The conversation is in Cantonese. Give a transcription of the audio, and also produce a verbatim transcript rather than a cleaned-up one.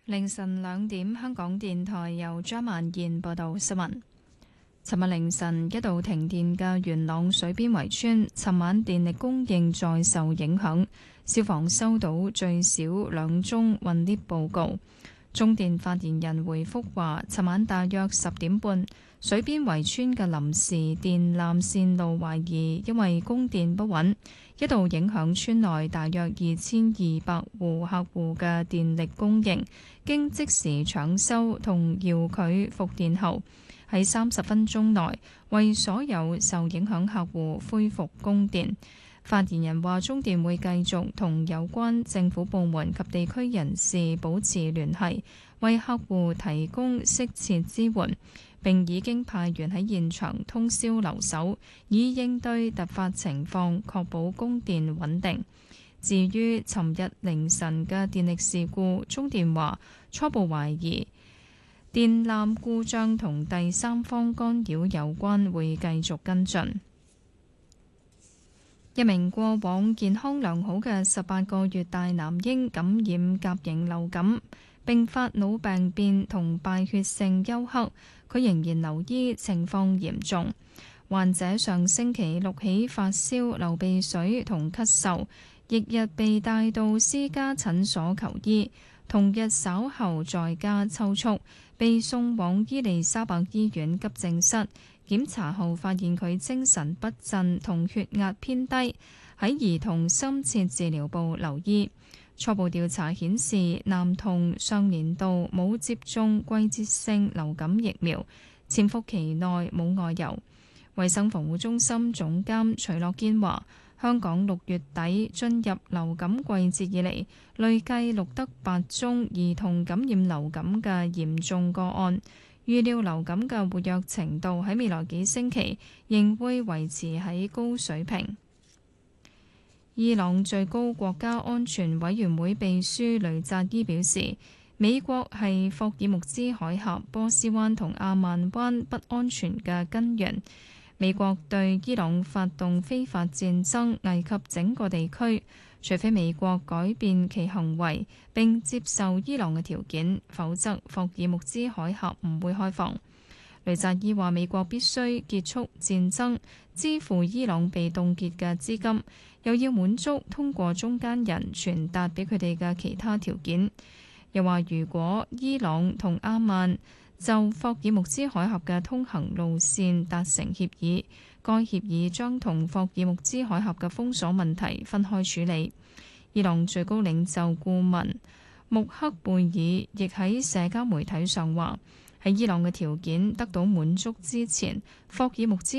凌晨兩點，香港電台由張萬燕報道新聞。尋日凌晨一度停電嘅元朗水邊圍村，尋晚電力供應再受影響。消防收到最少兩宗困 𨋢 報告。中電發言人回覆話，尋晚大約十點半，水邊圍村嘅臨時電纜線路懷疑因為供電不穩，一度影響村內大約二千二百戶客戶嘅電力供應。經即時搶修同遙距復電後，喺三十分鐘內為所有受影響客戶恢復供電。發言人話，中電會繼續同有關政府部門及地區人士保持聯繫，為客戶提供適切支援，並已經派員喺現場通宵留守，以應對突發情況，確保供電穩定。至於尋日凌晨嘅電力事故，中電話初步懷疑電纜故障同第三方干擾有關，會繼續跟進。一名過往健康良好嘅十八個月大男嬰感染甲型流感，並發腦病變同敗血性休克，佢仍然留醫，情況嚴重。患者上星期六起發燒、流鼻水同咳嗽，翌日被帶到私家診所求醫，同日稍後在家抽搐，被送往伊利沙伯醫院急症室。檢查後發現佢精神不振同血壓偏低，喺兒童深切治療部留醫。初步調查顯示，男童上年度冇接種季節性流感疫苗，潛伏期內冇外遊。衛生防護中心總監徐樂堅話，香港六月底進入流感季節以嚟，累計錄得八宗兒童感染流感嘅嚴重個案。預料流感嘅活躍程度喺未來幾星期仍會維持喺高水平。伊朗最高國家安全委員會秘書雷扎伊表示，美國係霍爾木茲海峽、波斯灣同阿曼灣不安全嘅根源。美國對伊朗發動非法戰爭，危及整個地區。除非美國改變其行為並接受伊朗嘅條件，否則霍爾木茲海峽唔會開放。雷扎伊話，美國必須結束戰爭，支付伊朗被凍結嘅資金，又要滿足通過中間人傳達俾佢哋嘅其他條件。又話，如果伊朗同阿曼就霍爾木茲海峽嘅通行路線達成協議，該協議將同霍爾木茲海峽嘅封鎖問題分開處理。伊朗最高領袖顧問穆克貝爾亦喺社交媒體上話，喺伊朗嘅條件得到滿足之前，霍爾木茲